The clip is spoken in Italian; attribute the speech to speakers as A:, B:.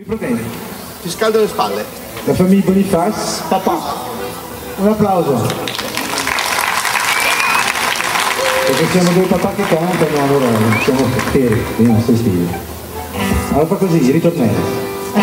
A: Problemi.
B: Ti scaldo le spalle.
A: La famiglia Bonifaz, papà. Un applauso. Perché siamo due papà che cantano, allora siamo per i nostri stili. Allora fa così, ritornello.